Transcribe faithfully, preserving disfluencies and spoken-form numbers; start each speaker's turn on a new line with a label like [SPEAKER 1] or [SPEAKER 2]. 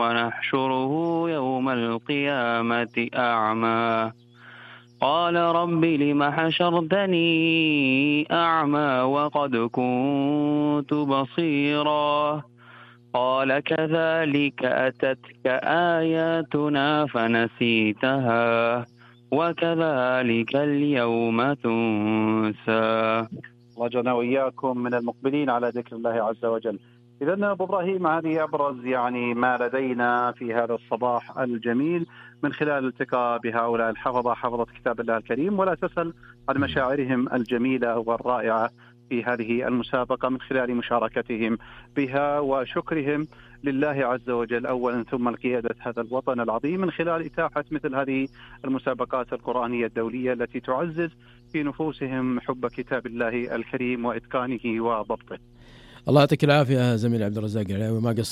[SPEAKER 1] ونحشره يوم القيامة أعمى قال رب لم حشرتني أعمى وقد كنت بصيرا قال كذلك أتتك آياتنا فنسيتها وكذلك اليوم تنسى.
[SPEAKER 2] وجعلنا وإياكم من المقبلين على ذكر الله عز وجل. إذن أبو إبراهيم، هذه أبرز يعني ما لدينا في هذا الصباح الجميل من خلال الالتقاء بهؤلاء الحفظة حفظة كتاب الله الكريم، ولا تسأل عن مشاعرهم الجميلة والرائعة في هذه المسابقة من خلال مشاركتهم بها وشكرهم لله عز وجل أولا، ثم لقيادة هذا الوطن العظيم من خلال إتاحة مثل هذه المسابقات القرآنية الدولية التي تعزز في نفوسهم حب كتاب الله الكريم وإتقانه وضبطه.
[SPEAKER 3] الله يعطيك العافية زميلي عبد الرزاق العلاوي، ما